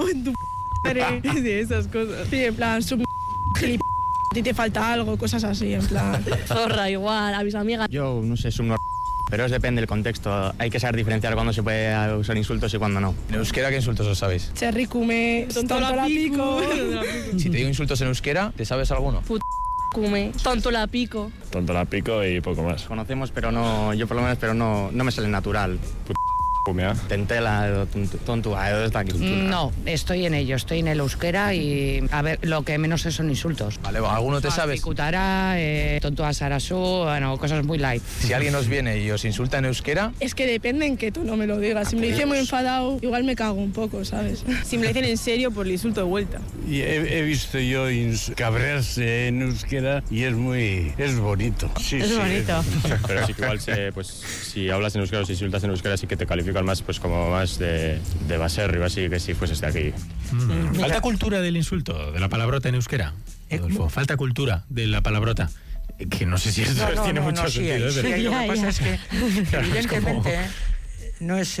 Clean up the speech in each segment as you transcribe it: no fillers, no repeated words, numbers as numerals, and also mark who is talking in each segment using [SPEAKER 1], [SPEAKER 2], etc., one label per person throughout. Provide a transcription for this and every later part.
[SPEAKER 1] cago en tu madre, de esas cosas. Sí, en plan, a ti te falta algo, cosas así, en plan. Zorra igual, a mis amigas.
[SPEAKER 2] Yo no sé, pero depende del contexto. Hay que saber diferenciar cuándo se puede usar insultos y cuándo no.
[SPEAKER 3] ¿En euskera qué insultos os sabéis?
[SPEAKER 1] Cherricume, tonto la pico.
[SPEAKER 3] Si te digo insultos en euskera, ¿te sabes alguno?
[SPEAKER 1] Cume, tonto la pico.
[SPEAKER 4] Tonto la pico y poco más.
[SPEAKER 2] Conocemos, pero no, yo por lo menos, pero no me sale natural.
[SPEAKER 4] Cumea.
[SPEAKER 2] Tentela, tontua, está aquí.
[SPEAKER 5] No, estoy en ello, estoy en el euskera y a ver, lo que menos son insultos.
[SPEAKER 3] Vale, ¿alguno te sabes?
[SPEAKER 5] Picutara, tontua sarasu, bueno, cosas muy light.
[SPEAKER 3] Si alguien os viene y os insulta en euskera...
[SPEAKER 1] Es que depende en qué tono me lo digas. Si me lo dice muy enfadado, igual me cago un poco, ¿sabes? Si me lo dicen en serio, pues le insulto de vuelta.
[SPEAKER 6] Y he visto yo cabrearse en euskera y es bonito. Sí,
[SPEAKER 5] es bonito.
[SPEAKER 4] Pero sí que igual pues si hablas en euskera o si insultas en euskera sí que te califican más pues como más de baserri, así que si fueses de aquí.
[SPEAKER 7] ¿Falta cultura del insulto, de la palabrota en euskera, Adolfo? ¿Falta cultura de la palabrota? Que no sé si esto tiene mucho sentido.
[SPEAKER 8] Sí, lo que pasa es que evidentemente no es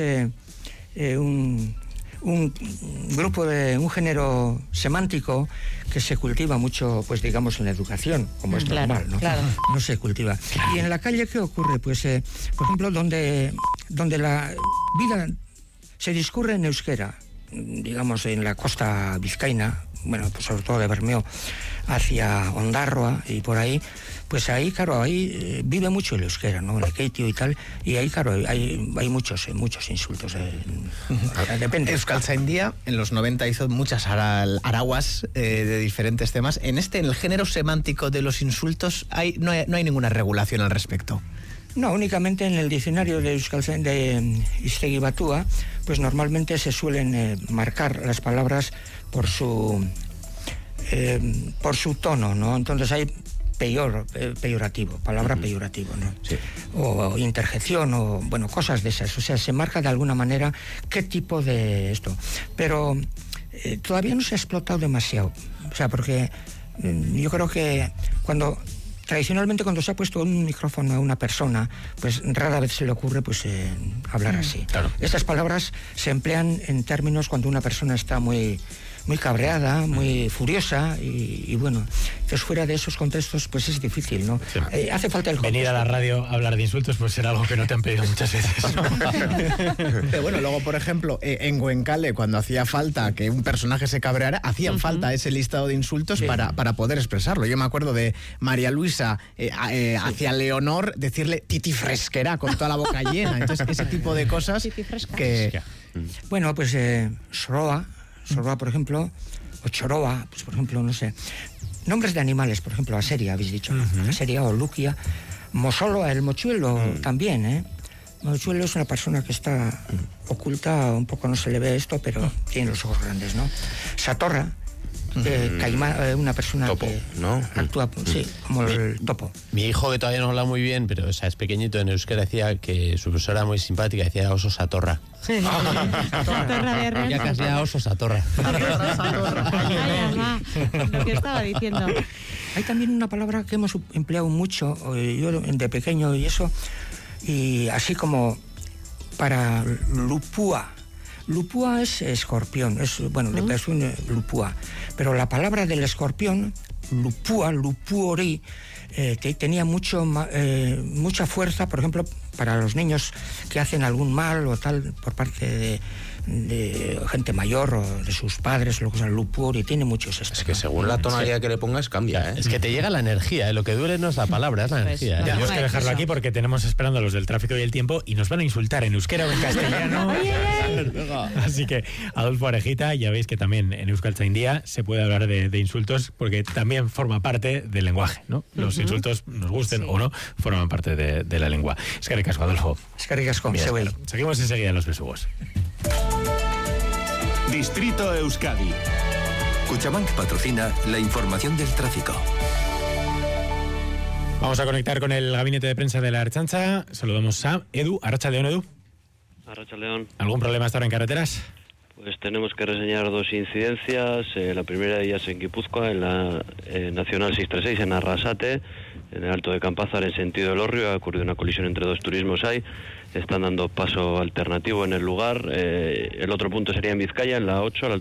[SPEAKER 8] un grupo un género semántico que se cultiva mucho, pues digamos, en la educación, como es normal, ¿no?
[SPEAKER 5] Claro.
[SPEAKER 8] No se cultiva. Y en la calle, ¿qué ocurre? Pues, por ejemplo, donde la vida se discurre en euskera, digamos, en la costa vizcaína, bueno, pues sobre todo de Bermeo hacia Ondarroa y por ahí, pues ahí, claro, ahí vive mucho el euskera, ¿no? El keitio y tal, y ahí, claro, hay muchos insultos. Depende.
[SPEAKER 9] Euskaltzaindia en los 90 hizo muchas araguas de diferentes temas. En el género semántico de los insultos no hay ninguna regulación al respecto.
[SPEAKER 8] No, únicamente en el diccionario de Euskaltzaindia de Hiztegi Batua, pues normalmente se suelen marcar las palabras por su tono, ¿no? Entonces hay peyorativo, palabra peyorativo, ¿no? Sí. O interjección, o bueno, cosas de esas. O sea, se marca de alguna manera qué tipo de esto. Pero todavía no se ha explotado demasiado. O sea, porque yo creo que tradicionalmente cuando se ha puesto un micrófono a una persona, pues rara vez se le ocurre pues hablar así.
[SPEAKER 7] Claro.
[SPEAKER 8] Estas palabras se emplean en términos cuando una persona está muy cabreada, muy furiosa y bueno, entonces fuera de esos contextos pues es difícil, ¿no? Sí. Hace falta el contexto.
[SPEAKER 7] Venir a la radio a hablar de insultos pues será algo que no te han pedido muchas veces, ¿no?
[SPEAKER 9] Pero bueno, luego por ejemplo en Goenkale, cuando hacía falta que un personaje se cabreara, hacían falta ese listado de insultos, sí, para poder expresarlo. Yo me acuerdo de María Luisa hacia Leonor decirle titi fresquera con toda la boca llena. Entonces ese tipo de cosas que...
[SPEAKER 8] Bueno, pues Soroa, por ejemplo, o Choroa, pues por ejemplo, no sé. Nombres de animales, por ejemplo, Aseria, habéis dicho, ¿no? Aseria o Luquia. Mosolo, el mochuelo también, ¿eh? Mochuelo es una persona que está oculta, un poco no se le ve esto, pero tiene los ojos grandes, ¿no? Satorra, una persona
[SPEAKER 10] topo,
[SPEAKER 8] que
[SPEAKER 10] ¿no?
[SPEAKER 8] actúa, sí, como el topo.
[SPEAKER 10] Mi hijo, que todavía no habla muy bien, pero o sea, es pequeñito, en euskera, decía que su profesora era muy simpática, decía oso satorra.
[SPEAKER 5] Satorra de Rennes.
[SPEAKER 10] Ya casi era oso satorra.
[SPEAKER 5] Lo que estaba diciendo.
[SPEAKER 8] Hay también una palabra que hemos empleado mucho, yo de pequeño y eso, y así como para lupúa. Lupúa es escorpión, es un lupúa. Pero la palabra del escorpión, lupúa, lupuori, tenía mucha fuerza, por ejemplo, para los niños que hacen algún mal o tal por parte de gente mayor o de sus padres, lo que sea, lupuori, tiene muchos estos.
[SPEAKER 10] Es que según la tonalidad que le pongas cambia, ¿eh?
[SPEAKER 7] Es que te llega la energía, ¿eh? Lo que duele no es la palabra, es la energía. Tenemos que dejarlo aquí porque tenemos esperando a los del tráfico y el tiempo y nos van a insultar en euskera o en castellano. Así que, Adolfo Arejita, ya veis que también en Euskaltzaindia se puede hablar de insultos porque también forma parte del lenguaje, ¿no? Los insultos, nos gusten o no, forman parte de la lengua. Es que ricasco, Adolfo.
[SPEAKER 8] Es que ricasco,
[SPEAKER 7] seguimos enseguida en Los Besugos.
[SPEAKER 11] Distrito Euskadi.
[SPEAKER 12] Cuchabank patrocina la información del tráfico.
[SPEAKER 7] Vamos a conectar con el gabinete de prensa de la Ertzaintza. Saludamos a Edu. Arratsaldeon, Edu.
[SPEAKER 13] Arratsaldeon.
[SPEAKER 7] ¿Algún problema hasta ahora en carreteras?
[SPEAKER 13] Pues tenemos que reseñar dos incidencias. La primera de ellas en Guipúzcoa, en la Nacional 636, en Arrasate, en el Alto de Campázar, en sentido Elorrio. Ha ocurrido una colisión entre dos turismos ahí. Están dando paso alternativo en el lugar. El otro punto sería en Vizcaya, en la 8,